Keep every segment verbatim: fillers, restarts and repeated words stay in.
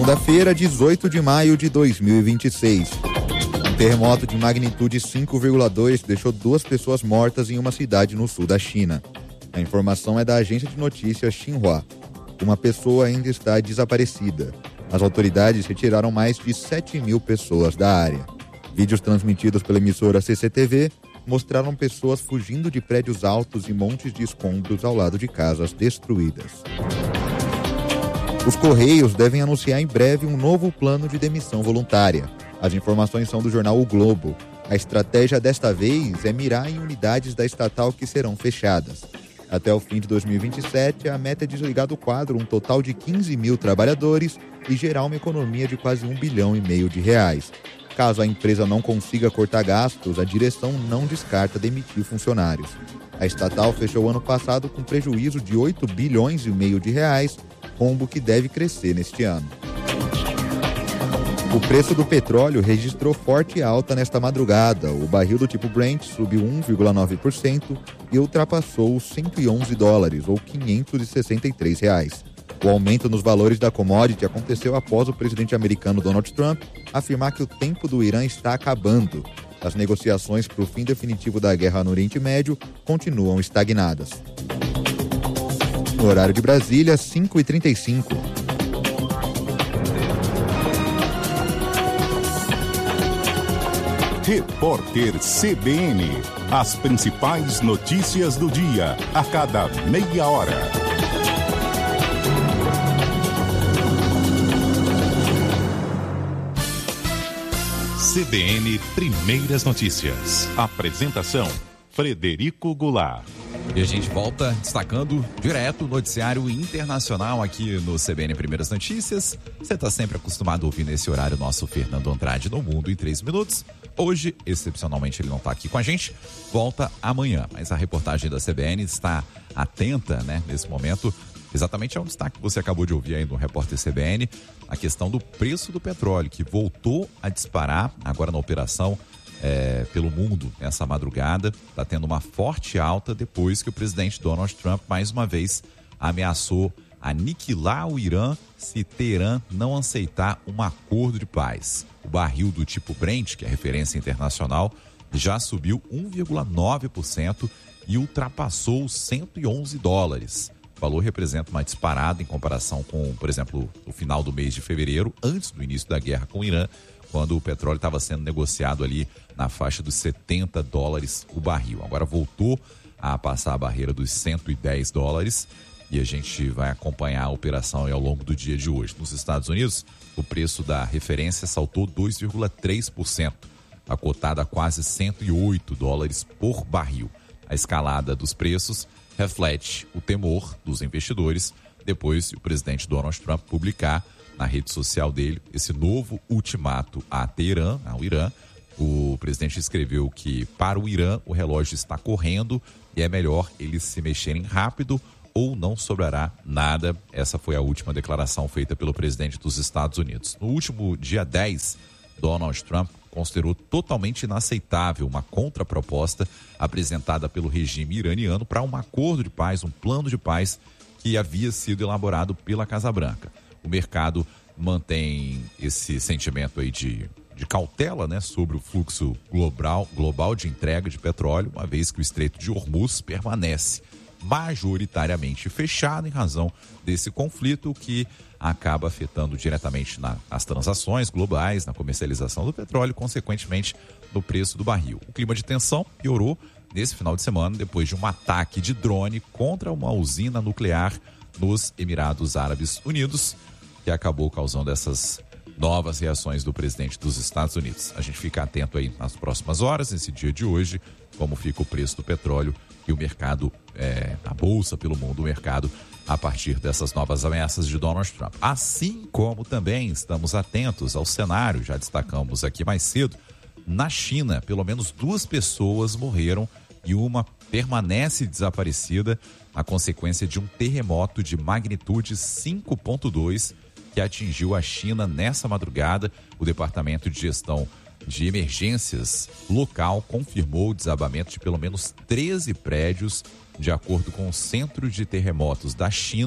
Segunda-feira, dezoito de maio de dois mil e vinte e seis. Um terremoto de magnitude cinco vírgula dois deixou duas pessoas mortas em uma cidade no sul da China. A informação é da agência de notícias Xinhua. Uma pessoa ainda está desaparecida. As autoridades retiraram mais de sete mil pessoas da área. Vídeos transmitidos pela emissora C C T V mostraram pessoas fugindo de prédios altos e montes de escombros ao lado de casas destruídas. Os Correios devem anunciar em breve um novo plano de demissão voluntária. As informações são do jornal O Globo. A estratégia desta vez é mirar em unidades da estatal que serão fechadas. Até o fim de dois mil e vinte e sete, a meta é desligar do quadro um total de quinze mil trabalhadores e gerar uma economia de quase um bilhão e meio de reais. Caso a empresa não consiga cortar gastos, a direção não descarta demitir funcionários. A estatal fechou o ano passado com prejuízo de oito bilhões e meio de reais, rombo que deve crescer neste ano. O preço do petróleo registrou forte alta nesta madrugada. O barril do tipo Brent subiu um vírgula nove por cento e ultrapassou os cento e onze dólares, ou quinhentos e sessenta e três reais. O aumento nos valores da commodity aconteceu após o presidente americano Donald Trump afirmar que o tempo do Irã está acabando. As negociações para o fim definitivo da guerra no Oriente Médio continuam estagnadas. No horário de Brasília, cinco e trinta e cinco. Repórter C B N. As principais notícias do dia, a cada meia hora. C B N Primeiras Notícias. Apresentação: Frederico Goulart. E a gente volta destacando direto o noticiário internacional aqui no C B N Primeiras Notícias. Você está sempre acostumado a ouvir nesse horário o nosso Fernando Andrade no Mundo em três minutos. Hoje, excepcionalmente, ele não está aqui com a gente. Volta amanhã. Mas a reportagem da C B N está atenta, né, nesse momento, exatamente ao destaque que você acabou de ouvir aí no repórter C B N, a questão do preço do petróleo, que voltou a disparar agora na operação É, pelo mundo nessa madrugada. Está tendo uma forte alta depois que o presidente Donald Trump mais uma vez ameaçou aniquilar o Irã se Teherã não aceitar um acordo de paz. O barril do tipo Brent, que é referência internacional, já subiu um vírgula nove por cento e ultrapassou os cento e onze dólares. O valor representa uma disparada em comparação com, por exemplo, o final do mês de fevereiro, antes do início da guerra com o Irã, quando o petróleo estava sendo negociado ali na faixa dos setenta dólares o barril. Agora voltou a passar a barreira dos cento e dez dólares e a gente vai acompanhar a operação aí ao longo do dia de hoje. Nos Estados Unidos, o preço da referência saltou dois vírgula três por cento, a cotada a quase cento e oito dólares por barril. A escalada dos preços reflete o temor dos investidores depois que o presidente Donald Trump publicar na rede social dele esse novo ultimato a Teherã, ao Irã. O presidente escreveu que para o Irã o relógio está correndo e é melhor eles se mexerem rápido ou não sobrará nada. Essa foi a última declaração feita pelo presidente dos Estados Unidos. No último dia dez, Donald Trump considerou totalmente inaceitável uma contraproposta apresentada pelo regime iraniano para um acordo de paz, um plano de paz que havia sido elaborado pela Casa Branca. O mercado mantém esse sentimento aí de, de cautela, né, sobre o fluxo global, global de entrega de petróleo, uma vez que o Estreito de Hormuz permanece majoritariamente fechado em razão desse conflito, o que acaba afetando diretamente na, nas transações globais, na comercialização do petróleo e, consequentemente, no preço do barril. O clima de tensão piorou nesse final de semana depois de um ataque de drone contra uma usina nuclear nos Emirados Árabes Unidos, que acabou causando essas novas reações do presidente dos Estados Unidos. A gente fica atento aí nas próximas horas, nesse dia de hoje, como fica o preço do petróleo e o mercado, é, a bolsa pelo mundo, o mercado, a partir dessas novas ameaças de Donald Trump. Assim como também estamos atentos ao cenário, já destacamos aqui mais cedo, na China, pelo menos duas pessoas morreram e uma permanece desaparecida a consequência de um terremoto de magnitude cinco ponto dois que atingiu a China nessa madrugada. O Departamento de Gestão de Emergências local confirmou o desabamento de pelo menos treze prédios, de acordo com o Centro de Terremotos da China.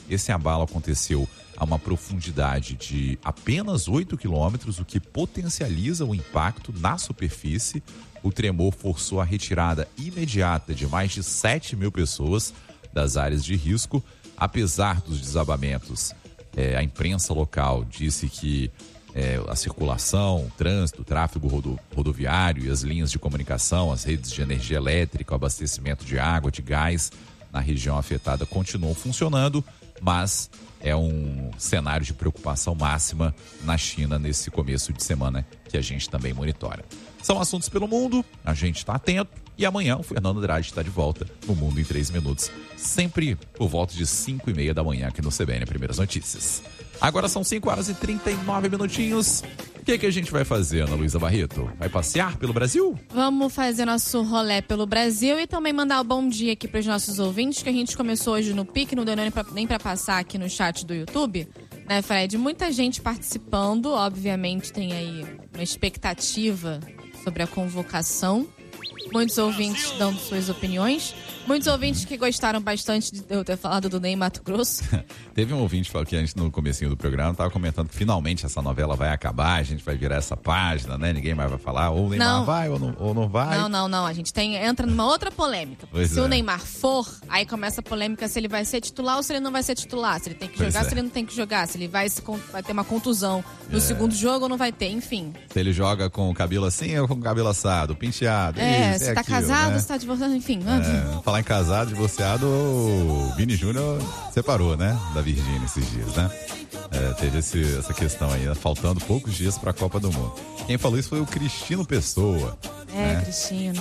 Esse abalo aconteceu a uma profundidade de apenas oito quilômetros, o que potencializa o impacto na superfície. O tremor forçou a retirada imediata de mais de sete mil pessoas das áreas de risco. Apesar dos desabamentos, é, a imprensa local disse que é, a circulação, o trânsito, o tráfego rodo, rodoviário e as linhas de comunicação, as redes de energia elétrica, o abastecimento de água, de gás na região afetada continuam funcionando, mas é um cenário de preocupação máxima na China nesse começo de semana que a gente também monitora. São assuntos pelo mundo, a gente está atento. E amanhã o Fernando Andrade está de volta no Mundo em três minutos, sempre por volta de cinco e meia da manhã aqui no C B N Primeiras Notícias. Agora são cinco horas e trinta e nove minutinhos. O que, que a gente vai fazer, Ana Luísa Barreto? Vai passear pelo Brasil? Vamos fazer nosso rolê pelo Brasil e também mandar um bom dia aqui para os nossos ouvintes, que a gente começou hoje no Pique, não deu nem para passar aqui no chat do YouTube, né, Fred? Muita gente participando, obviamente tem aí uma expectativa sobre a convocação. Muitos ouvintes dando suas opiniões. Muitos ouvintes que gostaram bastante de eu ter falado do Ney Mato Grosso. Teve um ouvinte que a gente no comecinho do programa estava comentando que finalmente essa novela vai acabar, a gente vai virar essa página, né? Ninguém mais vai falar, ou o Neymar não. vai ou não, ou não vai. Não, não, não. A gente tem, entra numa outra polêmica. Pois se é. o Neymar for, aí começa a polêmica se ele vai ser titular ou se ele não vai ser titular. Se ele tem que Pois jogar, é. se ele não tem que jogar. Se ele vai, se, vai ter uma contusão no É. segundo jogo ou não vai ter, enfim. Se ele joga com o cabelo assim ou com o cabelo assado, penteado. É, isso, se tá aquilo, casado, né? se tá divorciado, enfim. É, falar em casado, divorciado, o Vini Júnior separou, né? Da Virgínia esses dias, né? É, teve esse, essa questão aí, né? Faltando poucos dias pra Copa do Mundo. Quem falou isso foi o Cristino Pessoa. É, né? Cristino.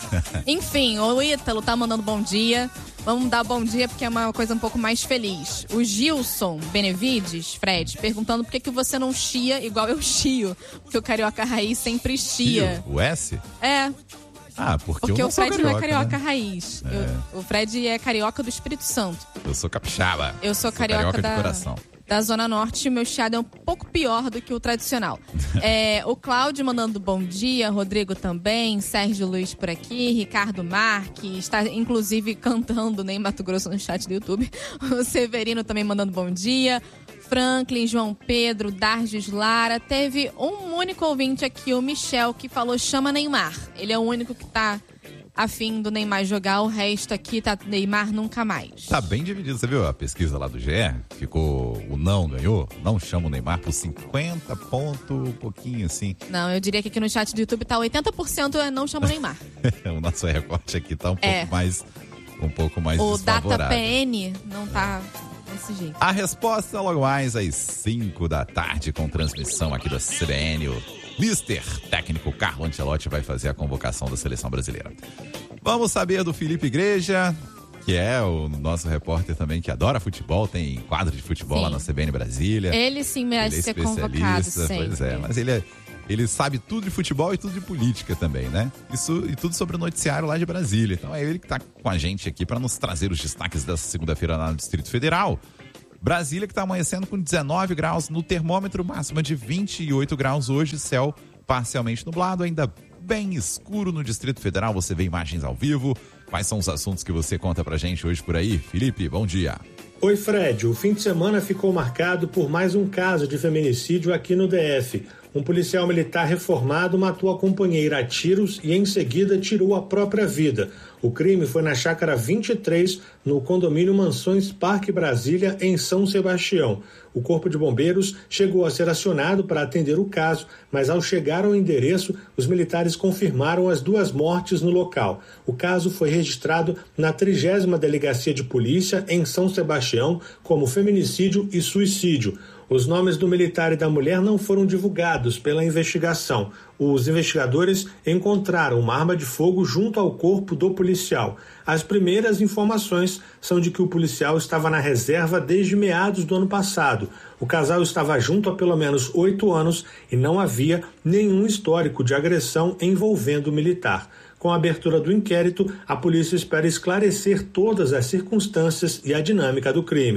Enfim, o Ítalo tá mandando bom dia. Vamos dar bom dia porque é uma coisa um pouco mais feliz. O Gilson Benevides, Fred, perguntando por que, que você não chia igual eu chio. Porque o Carioca Raiz sempre chia. O S? É, Ah, porque, porque eu o não sou Fred não é carioca, carioca né? raiz. É. Eu- o Fred é carioca do Espírito Santo. Eu sou capixaba. Eu sou carioca, de da, coração. da Zona Norte e o meu chiado é um pouco pior do que o tradicional. É, o Cláudio mandando bom dia, Rodrigo também, Sérgio Luiz por aqui, Ricardo Marques, está inclusive cantando Ney Mato Grosso no chat do YouTube. O Severino também mandando bom dia. Franklin, João Pedro, Dargis Lara. Teve um único ouvinte aqui, o Michel, que falou chama Neymar. Ele é o único que tá afim do Neymar jogar, o resto aqui tá Neymar nunca mais. Tá bem dividido, você viu a pesquisa lá do G E? Ficou, o não ganhou, não chama o Neymar por cinquenta pontos, um pouquinho assim. Não, eu diria que aqui no chat do YouTube tá oitenta por cento é não chama o Neymar. O nosso recorte aqui tá um É. pouco mais, um pouco mais O Data desfavorável. P N não tá desse jeito. A resposta logo mais às cinco da tarde com transmissão aqui da C B N. O mister técnico Carlo Ancelotti vai fazer a convocação da seleção brasileira. Vamos saber do Felipe Igreja, que é o nosso repórter também que adora futebol, tem quadro de futebol Sim. lá na C B N Brasília. Ele sim merece Ele é ser convocado especialista, sempre. pois é, mas ele é, ele sabe tudo de futebol e tudo de política também, né? Isso e tudo sobre o noticiário lá de Brasília. Então é ele que tá com a gente aqui para nos trazer os destaques dessa segunda-feira lá no Distrito Federal. Brasília que está amanhecendo com dezenove graus no termômetro, máxima de vinte e oito graus hoje, céu parcialmente nublado, ainda bem escuro no Distrito Federal. Você vê imagens ao vivo. Quais são os assuntos que você conta pra gente hoje por aí? Felipe, bom dia. Oi, Fred. O fim de semana ficou marcado por mais um caso de feminicídio aqui no D F. Um policial militar reformado matou a companheira a tiros e, em seguida, tirou a própria vida. O crime foi na Chácara vinte e três, no condomínio Mansões Parque Brasília, em São Sebastião. O Corpo de Bombeiros chegou a ser acionado para atender o caso, mas ao chegar ao endereço, os militares confirmaram as duas mortes no local. O caso foi registrado na trigésima Delegacia de Polícia, em São Sebastião, como feminicídio e suicídio. Os nomes do militar e da mulher não foram divulgados pela investigação. Os investigadores encontraram uma arma de fogo junto ao corpo do policial. As primeiras informações são de que o policial estava na reserva desde meados do ano passado. O casal estava junto há pelo menos oito anos e não havia nenhum histórico de agressão envolvendo o militar. Com a abertura do inquérito, a polícia espera esclarecer todas as circunstâncias e a dinâmica do crime.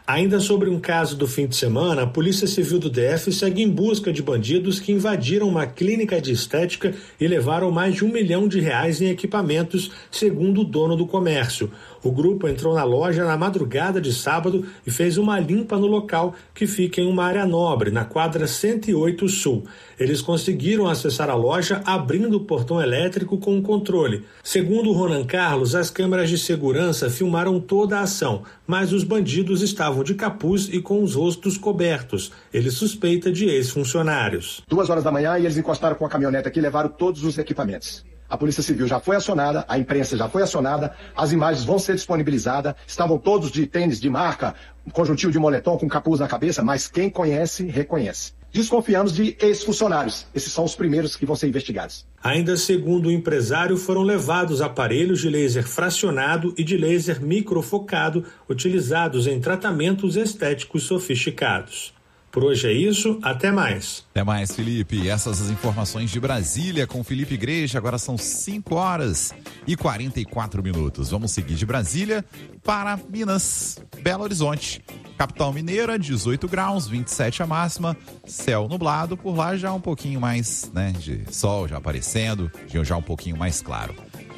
Ainda sobre um caso do fim de semana, a Polícia Civil do D F segue em busca de bandidos que invadiram uma clínica de estética e levaram mais de um milhão de reais em equipamentos, segundo o dono do comércio. O grupo entrou na loja na madrugada de sábado e fez uma limpa no local, que fica em uma área nobre, na quadra cento e oito Sul. Eles conseguiram acessar a loja abrindo o portão elétrico com um controle. Segundo o Ronan Carlos, as câmeras de segurança filmaram toda a ação, mas os bandidos estavam de capuz e com os rostos cobertos. Ele suspeita de ex-funcionários. Duas horas da manhã e eles encostaram com a caminhonete aqui e levaram todos os equipamentos. A Polícia Civil já foi acionada, a imprensa já foi acionada, as imagens vão ser disponibilizadas, estavam todos de tênis de marca, conjuntivo de moletom com capuz na cabeça, mas quem conhece, reconhece. Desconfiamos de ex-funcionários, esses são os primeiros que vão ser investigados. Ainda segundo o empresário, foram levados aparelhos de laser fracionado e de laser microfocado utilizados em tratamentos estéticos sofisticados. Por hoje é isso, até mais. Até mais, Felipe. Essas as informações de Brasília com Felipe Igreja. Agora são cinco horas e quarenta e quatro minutos. Vamos seguir de Brasília para Minas, Belo Horizonte. Capital mineira, dezoito graus, vinte e sete a máxima, céu nublado. Por lá já um pouquinho mais, né, de sol já aparecendo, já um pouquinho mais claro.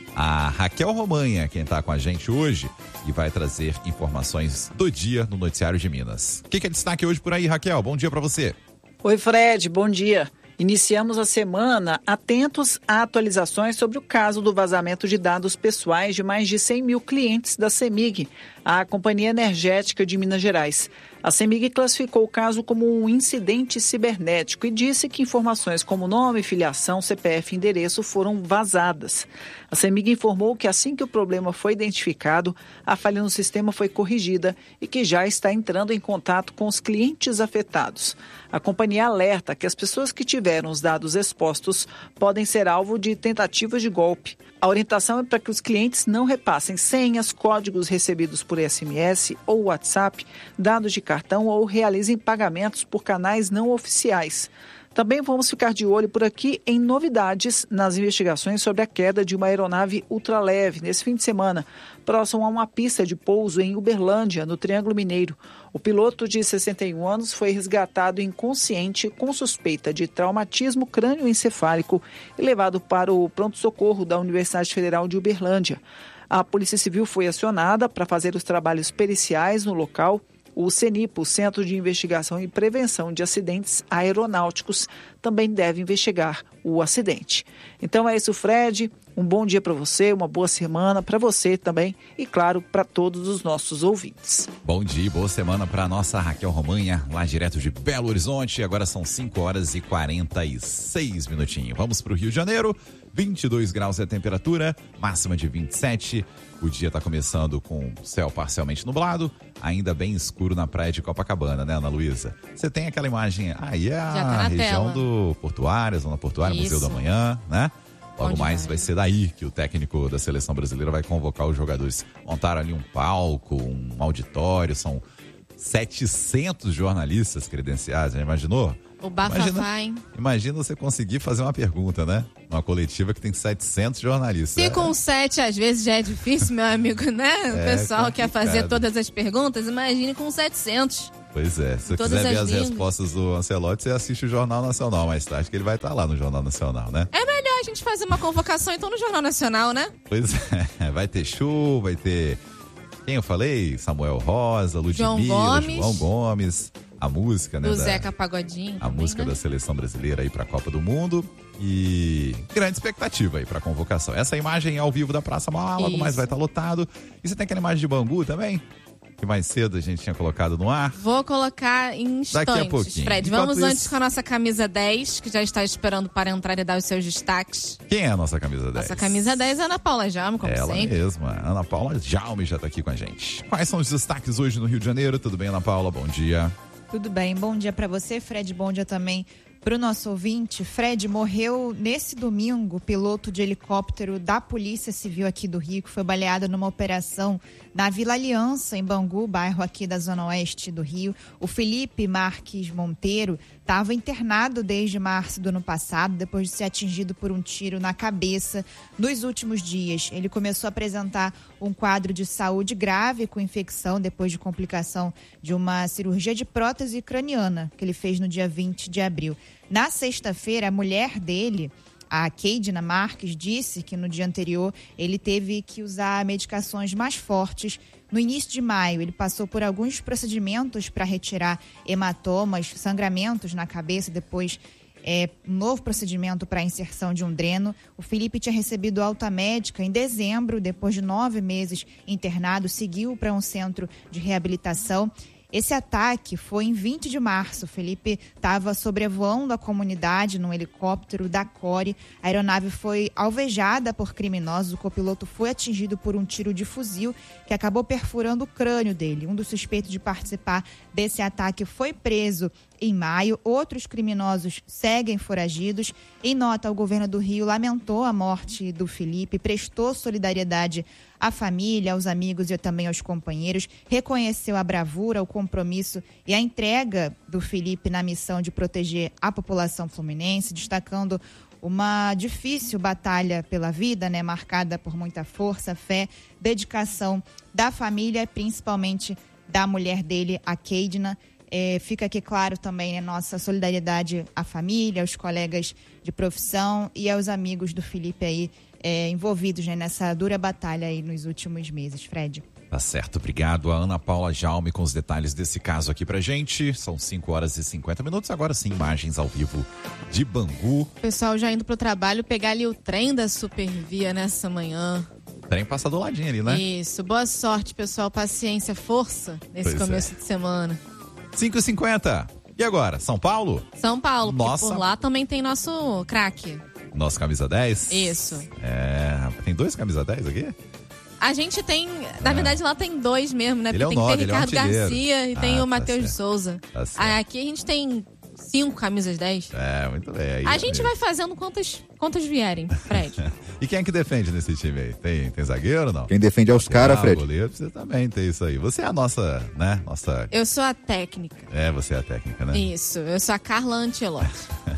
A Raquel Romanha, quem está com a gente hoje, e vai trazer informações do dia no Noticiário de Minas. O que, que é destaque hoje por aí, Raquel? Bom dia para você. Oi, Fred, bom dia. Iniciamos a semana atentos a atualizações sobre o caso do vazamento de dados pessoais de mais de cem mil clientes da CEMIG, a Companhia Energética de Minas Gerais. A CEMIG classificou o caso como um incidente cibernético e disse que informações como nome, filiação, C P F e endereço foram vazadas. A CEMIG informou que assim que o problema foi identificado, a falha no sistema foi corrigida e que já está entrando em contato com os clientes afetados. A companhia alerta que as pessoas que tiveram os dados expostos podem ser alvo de tentativas de golpe. A orientação é para que os clientes não repassem senhas, códigos recebidos por S M S ou WhatsApp, dados de cartão ou realizem pagamentos por canais não oficiais. Também vamos ficar de olho por aqui em novidades nas investigações sobre a queda de uma aeronave ultraleve nesse fim de semana, próximo a uma pista de pouso em Uberlândia, no Triângulo Mineiro. O piloto de sessenta e um anos foi resgatado inconsciente com suspeita de traumatismo crânioencefálico e levado para o pronto-socorro da Universidade Federal de Uberlândia. A Polícia Civil foi acionada para fazer os trabalhos periciais no local. O CENIPA, o Centro de Investigação e Prevenção de Acidentes Aeronáuticos, também deve investigar o acidente. Então é isso, Fred. Um bom dia para você, uma boa semana para você também e, claro, para todos os nossos ouvintes. Bom dia e boa semana para a nossa Raquel Romanha, lá direto de Belo Horizonte. Agora são cinco horas e quarenta e seis minutinhos. Vamos para o Rio de Janeiro. vinte e dois graus é a temperatura, máxima de vinte e sete. O dia está começando com céu parcialmente nublado, ainda bem escuro na praia de Copacabana, né, Ana Luísa? Você tem aquela imagem, aí é a tá região tela. do Portuário, Zona Portuária, Isso. Museu da Manhã, né? Logo Onde mais vai? vai ser daí que o técnico da seleção brasileira vai convocar os jogadores. Montaram ali um palco, um auditório, são setecentos jornalistas credenciados, já imaginou? O bafafá, hein? Imagina você conseguir fazer uma pergunta, né? Uma coletiva que tem setecentos jornalistas. Se É. com sete às vezes já é difícil, meu amigo, né? O É pessoal quer complicado. fazer todas as perguntas, imagine com setecentos. Pois é, se você Todas quiser ver as as línguas. respostas do Ancelotti, você assiste o Jornal Nacional mais tarde, que ele vai estar lá no Jornal Nacional, né? É melhor a gente fazer uma convocação então no Jornal Nacional, né? Pois é, vai ter show, vai ter... Quem eu falei? Samuel Rosa, João Ludmilla, Gomes. João Gomes, a música, né? Do da- Zeca Pagodinho. A também, música né? da seleção brasileira aí para a Copa do Mundo e grande expectativa aí para a convocação. Essa imagem é ao vivo da Praça Mauá, logo mais Isso. vai estar lotado. E você tem aquela imagem de Bangu também? Que mais cedo a gente tinha colocado no ar. Vou colocar em instantes, Daqui a pouquinho. Fred. Enquanto Vamos isso- antes com a nossa camisa dez, que já está esperando para entrar e dar os seus destaques. Quem é a nossa camisa dez? Nossa camisa dez é a Ana Paula Jamo, como Ela sempre. mesma, Ana Paula Jaume já está aqui com a gente. Quais são os destaques hoje no Rio de Janeiro? Tudo bem, Ana Paula? Bom dia. Tudo bem, bom dia para você, Fred, bom dia também para o nosso ouvinte. Fred, morreu nesse domingo o piloto de helicóptero da Polícia Civil aqui do Rio, que foi baleado numa operação Na Vila Aliança, em Bangu, bairro aqui da Zona Oeste do Rio, o Felipe Marques Monteiro estava internado desde março do ano passado, depois de ser atingido por um tiro na cabeça nos últimos dias. Ele começou a apresentar um quadro de saúde grave com infecção depois de complicação de uma cirurgia de prótese craniana que ele fez no dia vinte de abril. Na sexta-feira, a mulher dele, a Keidna Marques, disse que no dia anterior ele teve que usar medicações mais fortes. No início de maio, ele passou por alguns procedimentos para retirar hematomas, sangramentos na cabeça, depois é, um novo procedimento para a inserção de um dreno. O Felipe tinha recebido alta médica em dezembro, depois de nove meses internado, seguiu para um centro de reabilitação. Esse ataque foi em vinte de março. O Felipe estava sobrevoando a comunidade num helicóptero da Core. A aeronave foi alvejada por criminosos. O copiloto foi atingido por um tiro de fuzil que acabou perfurando o crânio dele. Um dos suspeitos de participar desse ataque foi preso em maio. Outros criminosos seguem foragidos. Em nota, o governo do Rio lamentou a morte do Felipe, prestou solidariedade à família, aos amigos e também aos companheiros, reconheceu a bravura, o compromisso e a entrega do Felipe na missão de proteger a população fluminense, destacando uma difícil batalha pela vida, né, marcada por muita força, fé, dedicação da família, principalmente da mulher dele, a Keidna. É, fica aqui claro também, né, nossa solidariedade à família, aos colegas de profissão e aos amigos do Felipe aí é, envolvidos, né, nessa dura batalha aí nos últimos meses. Fred. Tá certo, obrigado a Ana Paula Jaume com os detalhes desse caso aqui pra gente. São cinco horas e cinquenta minutos, agora sim, imagens ao vivo de Bangu. O pessoal já indo pro trabalho pegar ali o trem da Supervia nessa manhã. O trem passa do ladinho ali, né? Isso, boa sorte, pessoal, paciência, força nesse Pois começo é. de semana. cinco e cinquenta. E agora, São Paulo? São Paulo, porque Nossa. por lá também tem nosso craque. Nosso camisa dez? Isso. É, tem dois camisa dez aqui? A gente tem, na verdade lá tem dois mesmo, né? Ele Porque é o tem que nove, ter ele é o Ricardo artilheiro. Garcia e tem Ah, o tá Matheus de certo. Souza. Tá certo. Ah, aqui a gente tem cinco camisas dez. É, muito bem. Aí, A gente aí. vai fazendo quantas, quantas vierem, Fred. E quem é que defende nesse time aí? Tem, tem zagueiro ou não? Quem defende é os caras, Ah, Fred. goleiro, você também tem isso aí. Você é a nossa, né? Nossa. Eu sou a técnica. É, você é a técnica, né? Isso, eu sou a Carla Ancelotti.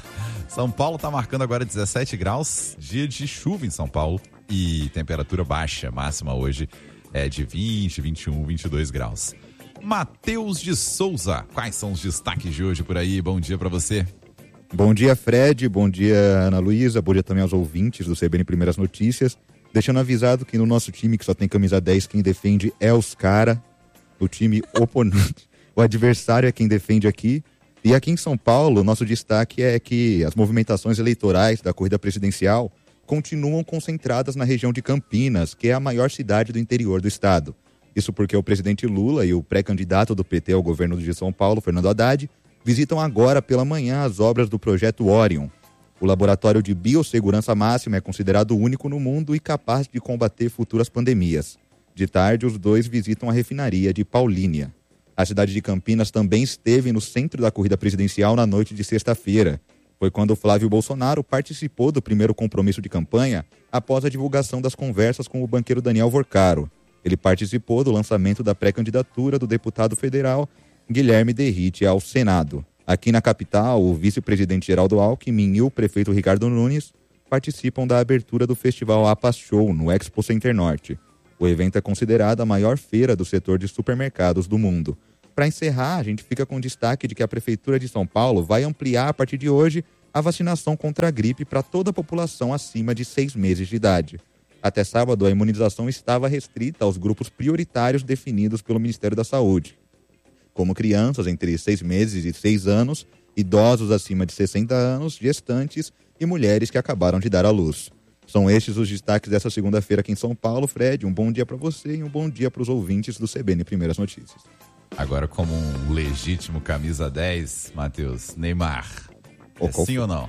São Paulo tá marcando agora dezessete graus, dia de chuva em São Paulo e temperatura baixa, máxima hoje é de vinte, vinte e um, vinte e dois graus. Matheus de Souza, quais são os destaques de hoje por aí? Bom dia pra você. Bom dia, Fred. Bom dia, Ana Luísa. Bom dia também aos ouvintes do C B N Primeiras Notícias. Deixando avisado que no nosso time, que só tem camisa dez, quem defende é os cara. O time oponente, o adversário é quem defende aqui. E aqui em São Paulo, nosso destaque é que as movimentações eleitorais da corrida presidencial continuam concentradas na região de Campinas, que é a maior cidade do interior do estado. Isso porque o presidente Lula e o pré-candidato do P T ao governo de São Paulo, Fernando Haddad, visitam agora pela manhã as obras do projeto Orion. O laboratório de biossegurança máxima é considerado único no mundo e capaz de combater futuras pandemias. De tarde, os dois visitam a refinaria de Paulínia. A cidade de Campinas também esteve no centro da corrida presidencial na noite de sexta-feira. Foi quando Flávio Bolsonaro participou do primeiro compromisso de campanha após a divulgação das conversas com o banqueiro Daniel Vorcaro. Ele participou do lançamento da pré-candidatura do deputado federal Guilherme Derrite ao Senado. Aqui na capital, o vice-presidente Geraldo Alckmin e o prefeito Ricardo Nunes participam da abertura do festival APAS Show no Expo Center Norte. O evento é considerado a maior feira do setor de supermercados do mundo. Para encerrar, a gente fica com destaque de que a Prefeitura de São Paulo vai ampliar a partir de hoje a vacinação contra a gripe para toda a população acima de seis meses de idade. Até sábado, a imunização estava restrita aos grupos prioritários definidos pelo Ministério da Saúde, como crianças entre seis meses e seis anos, idosos acima de sessenta anos, gestantes e mulheres que acabaram de dar à luz. São estes os destaques dessa segunda-feira aqui em São Paulo. Fred, um bom dia para você e um bom dia para os ouvintes do C B N Primeiras Notícias. Agora, como um legítimo camisa dez, Matheus, Neymar, Ô, é qual sim foi? ou não?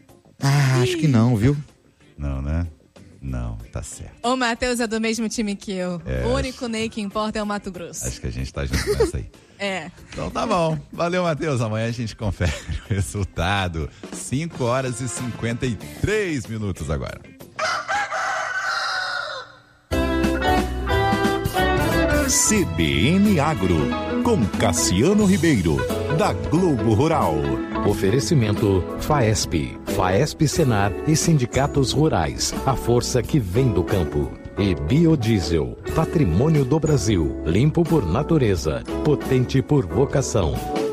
Ah, acho que não, viu? Não, né? Não, tá certo. O Matheus é do mesmo time que eu. É. O único Ney que importa é o Mato Grosso. Acho que a gente tá junto nessa aí. É. Então tá bom. Valeu, Matheus. Amanhã a gente confere o resultado. cinco horas e cinquenta e três minutos agora. C B N Agro, com Cassiano Ribeiro, da Globo Rural. Oferecimento FAESP, FAESP Senar e Sindicatos Rurais, a força que vem do campo. E Biodiesel, patrimônio do Brasil, limpo por natureza, potente por vocação.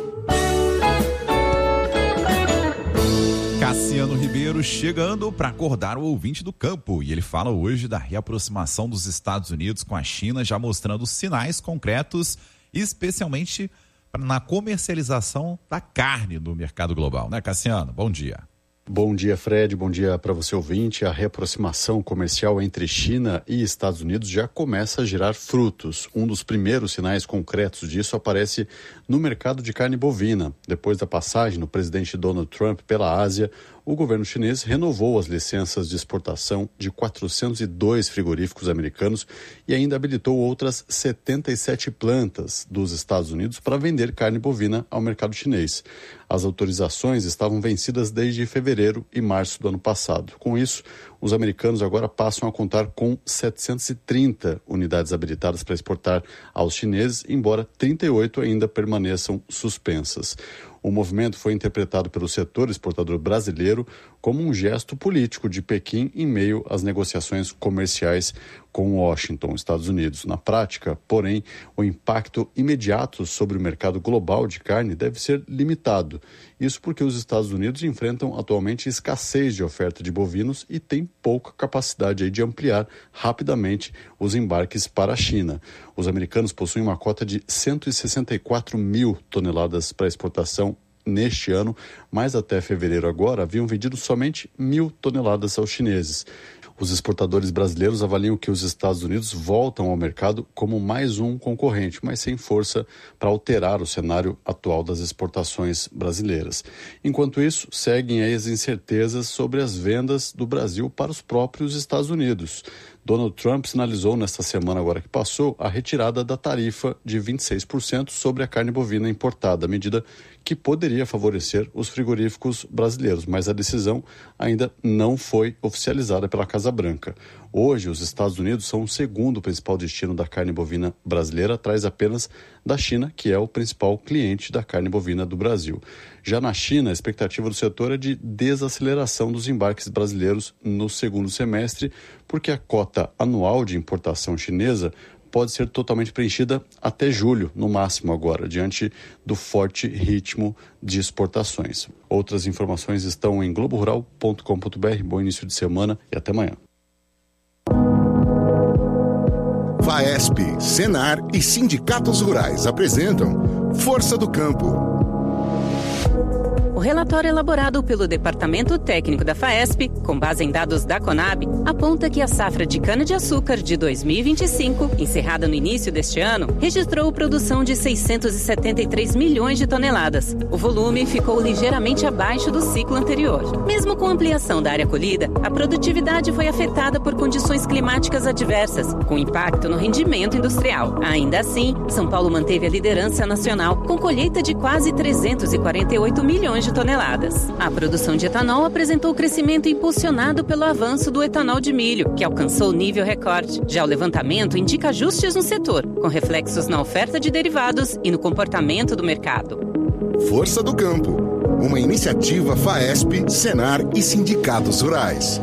Cassiano Ribeiro chegando para acordar o ouvinte do campo, e ele fala hoje da reaproximação dos Estados Unidos com a China, já mostrando sinais concretos, especialmente na comercialização da carne no mercado global, né, Cassiano? Bom dia. Bom dia, Fred. Bom dia para você, ouvinte. A reaproximação comercial entre China e Estados Unidos já começa a gerar frutos. Um dos primeiros sinais concretos disso aparece no mercado de carne bovina. Depois da passagem do presidente Donald Trump pela Ásia, o governo chinês renovou as licenças de exportação de quatrocentos e dois frigoríficos americanos e ainda habilitou outras setenta e sete plantas dos Estados Unidos para vender carne bovina ao mercado chinês. As autorizações estavam vencidas desde fevereiro e março do ano passado. Com isso, os americanos agora passam a contar com setecentas e trinta unidades habilitadas para exportar aos chineses, embora trinta e oito ainda permaneçam suspensas. O movimento foi interpretado pelo setor exportador brasileiro como um gesto político de Pequim em meio às negociações comerciais com Washington, Estados Unidos. Na prática, porém, o impacto imediato sobre o mercado global de carne deve ser limitado. Isso porque os Estados Unidos enfrentam atualmente escassez de oferta de bovinos e têm pouca capacidade aí de ampliar rapidamente os embarques para a China. Os americanos possuem uma cota de cento e sessenta e quatro mil toneladas para exportação neste ano, mas até fevereiro agora haviam vendido somente mil toneladas aos chineses. Os exportadores brasileiros avaliam que os Estados Unidos voltam ao mercado como mais um concorrente, mas sem força para alterar o cenário atual das exportações brasileiras. Enquanto isso, seguem aí as incertezas sobre as vendas do Brasil para os próprios Estados Unidos. Donald Trump sinalizou nesta semana agora que passou a retirada da tarifa de vinte e seis por cento sobre a carne bovina importada, medida que poderia favorecer os frigoríficos brasileiros, mas a decisão ainda não foi oficializada pela Casa Branca. Hoje, os Estados Unidos são o segundo principal destino da carne bovina brasileira, atrás apenas da China, que é o principal cliente da carne bovina do Brasil. Já na China, a expectativa do setor é de desaceleração dos embarques brasileiros no segundo semestre, porque a cota anual de importação chinesa pode ser totalmente preenchida até julho, no máximo agora, diante do forte ritmo de exportações. Outras informações estão em globo rural ponto com ponto b r. Bom início de semana e até amanhã. FAESP, Senar e Sindicatos Rurais apresentam Força do Campo. O relatório elaborado pelo Departamento Técnico da FAESP, com base em dados da Conab, aponta que a safra de cana-de-açúcar de dois mil e vinte e cinco, encerrada no início deste ano, registrou produção de seiscentos e setenta e três milhões de toneladas. O volume ficou ligeiramente abaixo do ciclo anterior. Mesmo com a ampliação da área colhida, a produtividade foi afetada por condições climáticas adversas, com impacto no rendimento industrial. Ainda assim, São Paulo manteve a liderança nacional, com colheita de quase trezentos e quarenta e oito milhões de toneladas. A produção de etanol apresentou crescimento impulsionado pelo avanço do etanol de milho, que alcançou nível recorde. Já o levantamento indica ajustes no setor, com reflexos na oferta de derivados e no comportamento do mercado. Força do Campo, uma iniciativa FAESP, Senar e Sindicatos Rurais.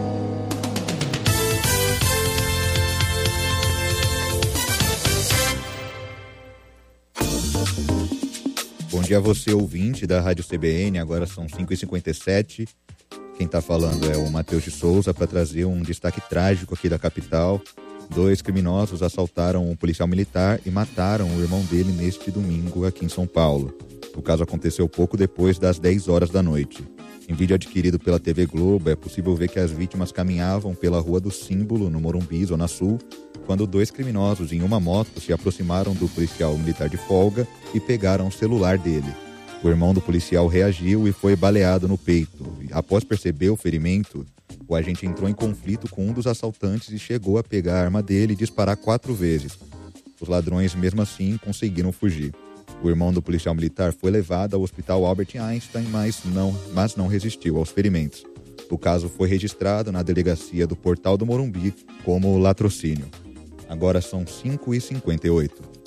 Bom dia a você, ouvinte da Rádio C B N, agora são cinco e cinquenta e sete. Quem está falando é o Matheus de Souza para trazer um destaque trágico aqui da capital. Dois criminosos assaltaram um policial militar e mataram o irmão dele neste domingo aqui em São Paulo. O caso aconteceu pouco depois das dez horas da noite. Em vídeo adquirido pela T V Globo, é possível ver que as vítimas caminhavam pela Rua do Símbolo, no Morumbi, Zona Sul, quando dois criminosos em uma moto se aproximaram do policial militar de folga e pegaram o celular dele. O irmão do policial reagiu e foi baleado no peito. Após perceber o ferimento, o agente entrou em conflito com um dos assaltantes e chegou a pegar a arma dele e disparar quatro vezes. Os ladrões, mesmo assim, conseguiram fugir. O irmão do policial militar foi levado ao Hospital Albert Einstein, mas não, mas não resistiu aos ferimentos. O caso foi registrado na delegacia do Portal do Morumbi como latrocínio. Agora são cinco e cinquenta e oito.